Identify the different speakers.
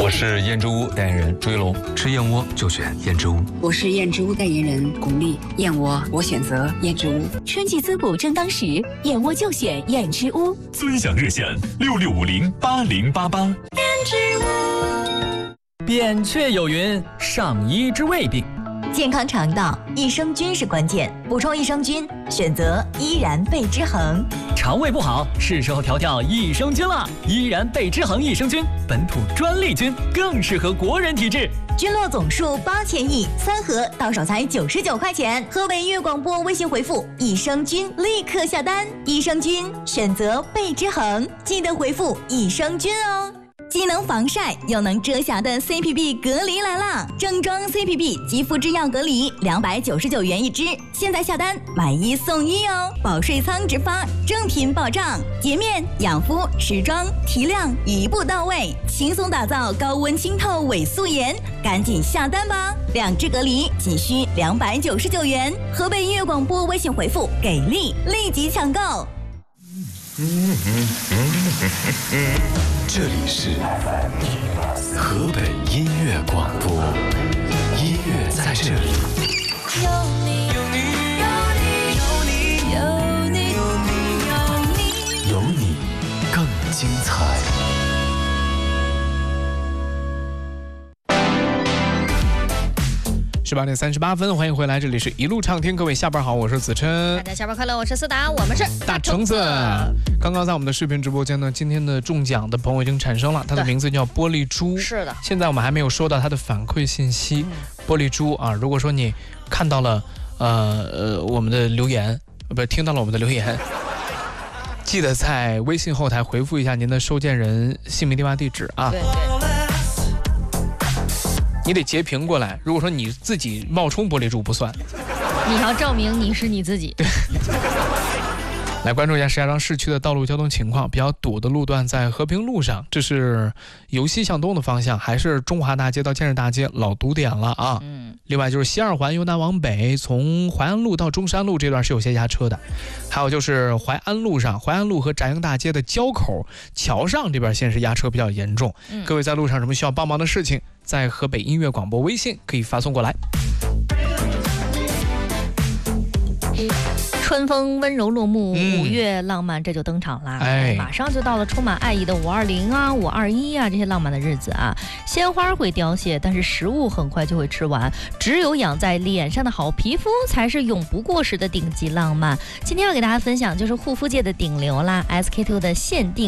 Speaker 1: 我是燕之屋代言人朱一龙，
Speaker 2: 吃燕窝就选燕之屋。
Speaker 3: 我是燕之屋代言人巩俐，燕窝我选择燕之屋。
Speaker 4: 春季滋补正当时，燕窝就选燕之屋。
Speaker 5: 尊享热线66508088。燕之
Speaker 6: 屋。扁鹊有云：上医之未病。
Speaker 4: 健康肠道，益生菌是关键，补充益生菌，选择依然贝之恒。
Speaker 6: 肠胃不好，是时候调调益生菌了。依然贝之恒益生菌，本土专利菌，更适合国人体质。
Speaker 4: 菌落总数8000亿，3盒到手才99块钱。河北音乐广播微信回复益生菌，立刻下单。益生菌选择贝之恒，记得回复益生菌哦。既能防晒又能遮瑕的 CPB 隔离来啦！正装 CPB 肌肤之钥隔离299元一支，现在下单买1送1哦！保税仓直发，正品保障，洁面、养肤、持妆、提亮一步到位，轻松打造高温清透伪素颜，赶紧下单吧！2支隔离仅需299元，河北音乐广播微信回复给力，立即抢购。
Speaker 2: 这里是河北音乐广播，音乐在这里。
Speaker 7: 有你，有你，有你，有你，有你，
Speaker 2: 有你更精彩。
Speaker 8: 18点38分，欢迎回来，这里是一路畅听，各位下班好，我是子琛。
Speaker 9: 大家下班快乐，我是思达，我们是
Speaker 8: 大橙子。刚刚在我们的视频直播间呢，今天的中奖的朋友已经产生了，他的名字叫玻璃珠。
Speaker 9: 是的，
Speaker 8: 现在我们还没有收到他的反馈信息。玻璃珠啊，如果说你看到了我们的留言，不听到了我们的留言，记得在微信后台回复一下您的收件人姓名、电话、地址啊。
Speaker 9: 对。
Speaker 8: 你得截屏过来，如果说你自己冒充玻璃珠不算，
Speaker 9: 你要证明你是你自己。
Speaker 8: 对。来关注一下石家庄市区的道路交通情况，比较堵的路段在和平路上，这是由西向东的方向，还是中华大街到建设大街老堵点了啊。另外就是西二环由南往北，从淮安路到中山路这段是有些压车的，还有就是淮安路上，淮安路和展阳大街的交口桥上这边现在是压车比较严重。各位在路上什么需要帮忙的事情，在河北音乐广播微信可以发送过来。
Speaker 9: 春风温柔落幕，5月浪漫这就登场啦！马上就到了充满爱意的520啊、521啊这些浪漫的日子啊。鲜花会凋谢，但是食物很快就会吃完。只有养在脸上的好皮肤，才是永不过时的顶级浪漫。今天要给大家分享就是护肤界的顶流啦 ，SK-II 的限定